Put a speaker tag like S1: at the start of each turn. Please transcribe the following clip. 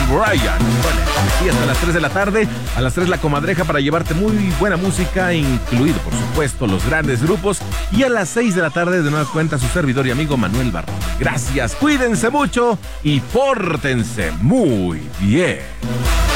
S1: Bryan. Y hasta las 3 de la tarde, a las 3 la comadreja para llevarte muy buena música, incluido por supuesto los grandes grupos. Y a las 6 de la tarde de nueva cuenta su servidor y amigo Manuel Barrón. Gracias, cuídense mucho y pórtense muy bien.